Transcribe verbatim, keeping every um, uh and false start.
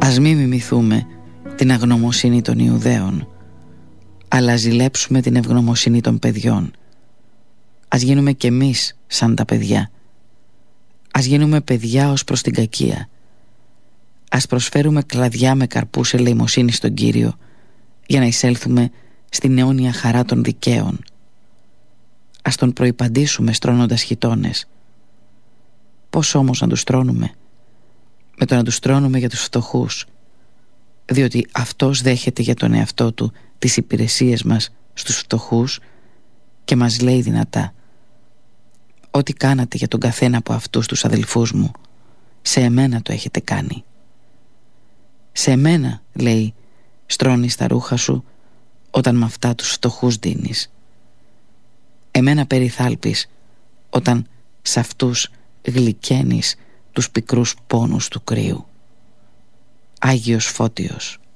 Ας μη μιμηθούμε την αγνωμοσύνη των Ιουδαίων, αλλά ας ζηλέψουμε την ευγνωμοσύνη των παιδιών. Ας γίνουμε κι εμείς σαν τα παιδιά. Ας γίνουμε παιδιά ως προς την κακία. Ας προσφέρουμε κλαδιά με καρπούς ελεημοσύνη στον Κύριο, για να εισέλθουμε στην αιώνια χαρά των δικαίων. Ας τον προϋπαντήσουμε στρώνοντας χιτώνες. Πώς όμως να τους τρώνουμε? Με το να τους τρώνουμε για τους φτωχούς, διότι αυτός δέχεται για τον εαυτό του τις υπηρεσίες μας στους φτωχούς και μας λέει δυνατά: ό,τι κάνατε για τον καθένα από αυτούς τους αδελφούς μου, σε εμένα το έχετε κάνει. Σε εμένα, λέει, στρώνεις τα ρούχα σου όταν με αυτά τους φτωχούς δίνεις. Εμένα περιθάλπεις όταν σε αυτούς γλυκαίνεις τους πικρούς πόνους του κρύου. Άγιος Φώτιος.